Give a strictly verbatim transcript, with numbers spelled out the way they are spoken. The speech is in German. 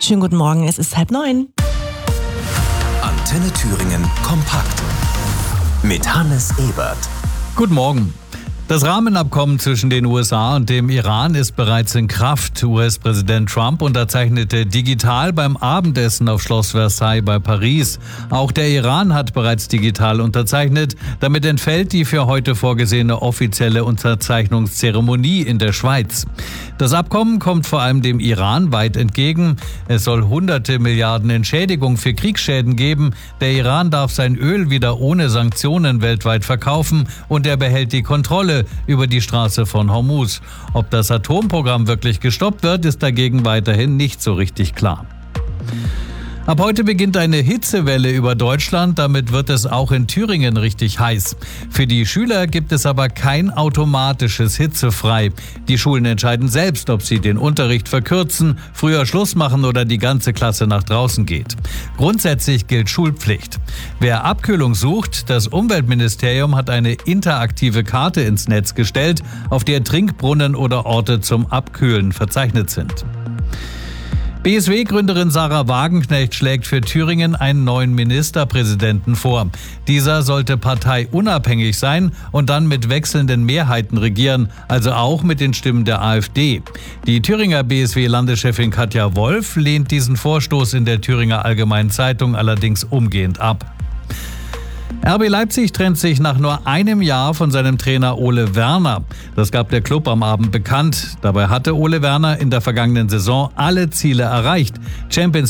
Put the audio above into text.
Schönen guten Morgen, es ist halb neun. Antenne Thüringen kompakt mit Hannes Ebert. Guten Morgen. Das Rahmenabkommen zwischen den U S A und dem Iran ist bereits in Kraft. U S-Präsident Trump unterzeichnete digital beim Abendessen auf Schloss Versailles bei Paris. Auch der Iran hat bereits digital unterzeichnet. Damit entfällt die für heute vorgesehene offizielle Unterzeichnungszeremonie in der Schweiz. Das Abkommen kommt vor allem dem Iran weit entgegen. Es soll hunderte Milliarden Entschädigung für Kriegsschäden geben. Der Iran darf sein Öl wieder ohne Sanktionen weltweit verkaufen und er behält die Kontrolle über die Straße von Hormuz. Ob das Atomprogramm wirklich gestoppt wird, ist dagegen weiterhin nicht so richtig klar. Ab heute beginnt eine Hitzewelle über Deutschland, damit wird es auch in Thüringen richtig heiß. Für die Schüler gibt es aber kein automatisches Hitzefrei. Die Schulen entscheiden selbst, ob sie den Unterricht verkürzen, früher Schluss machen oder die ganze Klasse nach draußen geht. Grundsätzlich gilt Schulpflicht. Wer Abkühlung sucht, das Umweltministerium hat eine interaktive Karte ins Netz gestellt, auf der Trinkbrunnen oder Orte zum Abkühlen verzeichnet sind. B S W-Gründerin Sarah Wagenknecht schlägt für Thüringen einen neuen Ministerpräsidenten vor. Dieser sollte parteiunabhängig sein und dann mit wechselnden Mehrheiten regieren, also auch mit den Stimmen der AfD. Die Thüringer B S W-Landeschefin Katja Wolf lehnt diesen Vorstoß in der Thüringer Allgemeinen Zeitung allerdings umgehend ab. R B Leipzig trennt sich nach nur einem Jahr von seinem Trainer Ole Werner. Das gab der Club am Abend bekannt. Dabei hatte Ole Werner in der vergangenen Saison alle Ziele erreicht. Champions